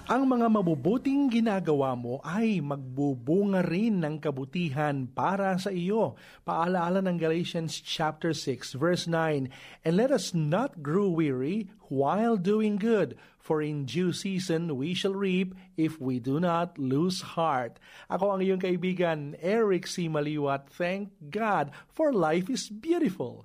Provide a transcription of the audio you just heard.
Ang mga mabubuting ginagawa mo ay magbubunga rin ng kabutihan para sa iyo. Paalaala ng Galatians chapter 6 verse 9, "And let us not grow weary while doing good, for in due season we shall reap if we do not lose heart." Ako ang iyong kaibigan, Eric C. Maliwat. Thank God for life is beautiful.